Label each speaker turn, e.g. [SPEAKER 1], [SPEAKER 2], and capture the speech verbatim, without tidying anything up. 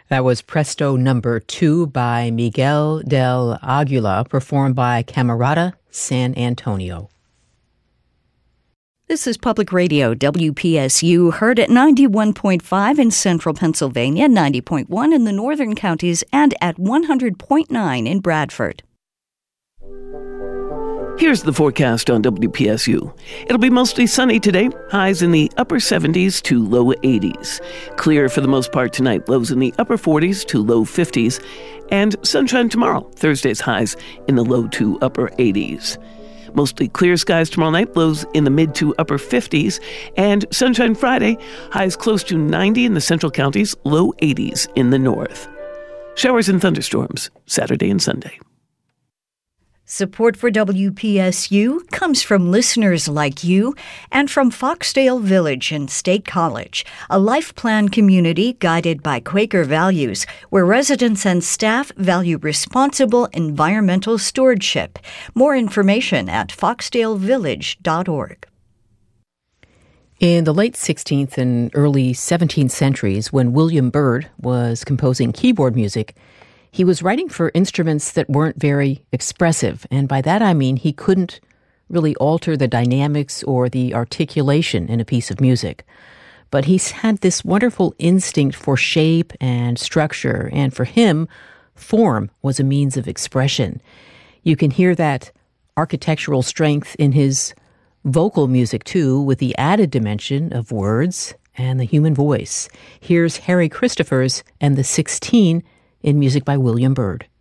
[SPEAKER 1] That was Presto Number Two by Miguel del Aguila, performed by Camerata San Antonio.
[SPEAKER 2] This is Public Radio, W P S U, heard at ninety-one point five in central Pennsylvania, ninety point one in the northern counties, and at one hundred point nine in Bradford.
[SPEAKER 3] Here's the forecast on W P S U. It'll be mostly sunny today, highs in the upper seventies to low eighties. Clear for the most part tonight, lows in the upper forties to low fifties. And sunshine tomorrow, Thursday's highs in the low to upper eighties. Mostly clear skies tomorrow night, lows in the mid to upper fifties. And sunshine Friday, highs close to ninety in the central counties, low eighties in the north. Showers and thunderstorms Saturday and Sunday.
[SPEAKER 2] Support for W P S U comes from listeners like you and from Foxdale Village and State College, a life plan community guided by Quaker values, where residents and staff value responsible environmental stewardship. More information at foxdale village dot org.
[SPEAKER 1] In the late sixteenth and early seventeenth centuries, when William Byrd was composing keyboard music, he was writing for instruments that weren't very expressive, and by that I mean he couldn't really alter the dynamics or the articulation in a piece of music. But he's had this wonderful instinct for shape and structure, and for him, form was a means of expression. You can hear that architectural strength in his vocal music, too, with the added dimension of words and the human voice. Here's Harry Christophers and the Sixteen in music by William Byrd.